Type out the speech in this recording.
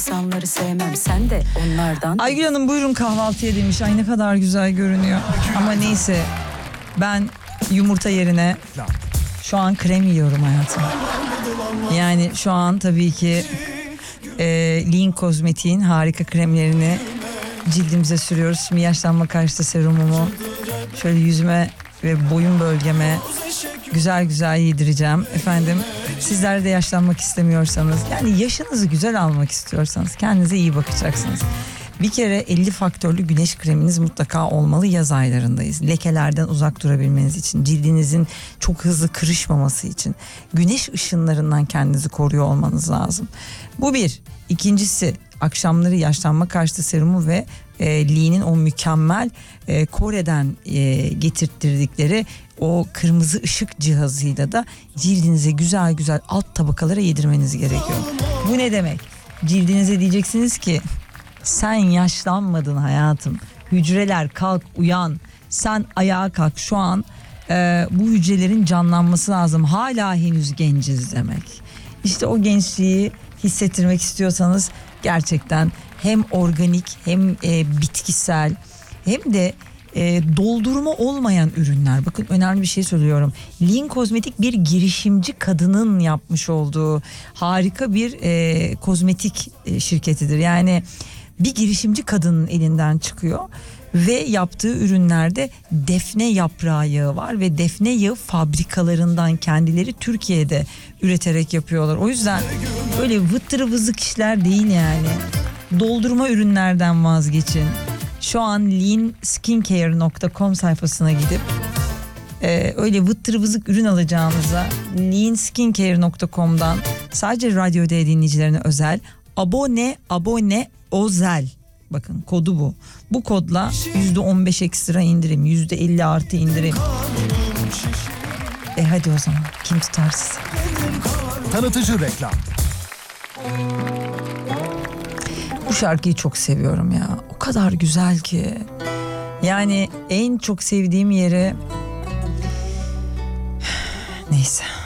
İnsanları sevmem, sen de onlardan. Aygül Hanım buyurun kahvaltıya demiş. Ay ne kadar güzel görünüyor. Ama neyse, ben yumurta yerine şu an krem yiyorum hayatım. Yani şu an tabii ki Lean Kozmetik'in harika kremlerini cildimize sürüyoruz. Şimdi yaşlanma karşıtı serumumu şöyle yüzüme ve boyun bölgeme güzel güzel yedireceğim. Efendim, sizler de yaşlanmak istemiyorsanız, yani yaşınızı güzel almak istiyorsanız kendinize iyi bakacaksınız. Bir kere 50 faktörlü güneş kreminiz mutlaka olmalı. Yaz aylarındayız. Lekelerden uzak durabilmeniz için, cildinizin çok hızlı kırışmaması için, güneş ışınlarından kendinizi koruyor olmanız lazım. Bu bir. İkincisi, akşamları yaşlanma karşıtı serumu ve Lee'nin o mükemmel Kore'den getirttirdikleri o kırmızı ışık cihazıyla da cildinize güzel güzel alt tabakalara yedirmeniz gerekiyor. Bu ne demek? Cildinize diyeceksiniz ki sen yaşlanmadın hayatım. Hücreler kalk, uyan. Sen ayağa kalk. Şu an bu hücrelerin canlanması lazım. Hala henüz genciz demek. İşte o gençliği hissettirmek istiyorsanız gerçekten hem organik hem bitkisel hem de doldurma olmayan ürünler. Bakın önemli bir şey söylüyorum. Lean Kozmetik bir girişimci kadının yapmış olduğu harika bir kozmetik şirketidir. Yani bir girişimci kadının elinden çıkıyor ve yaptığı ürünlerde defne yaprağı yağı var ve defne yağı fabrikalarından kendileri Türkiye'de üreterek yapıyorlar. O yüzden böyle vıttırı vızık işler değil yani. Doldurma ürünlerden vazgeçin. Şu an leanskincare.com sayfasına gidip öyle vıttırı vızık ürün alacağınıza leanskincare.com'dan sadece Radyo D dinleyicilerine özel abone özel, bakın kodu bu. Bu kodla %15 ekstra indirim, %50 artı indirim. Hadi o zaman kim tutar sizi? Tanıtıcı reklam. Bu şarkıyı çok seviyorum ya. O kadar güzel ki. Yani en çok sevdiğim yeri... Neyse.